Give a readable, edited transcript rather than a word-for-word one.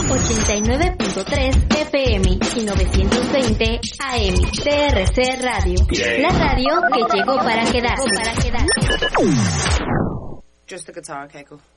89.3 FM y 920 AM. TRC Radio. La radio que llegó para quedarse. Just the guitar, okay, cool.